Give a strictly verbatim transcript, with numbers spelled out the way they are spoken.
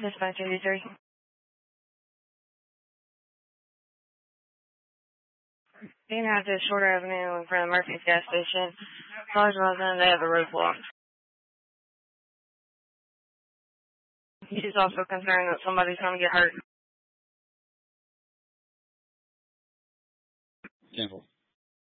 Dispatch eighty-three. Dean out to Short Avenue in front of Murphy's gas station. Cars wasn't, they have the roof blocked. He's also concerned that somebody's going to get hurt. Careful.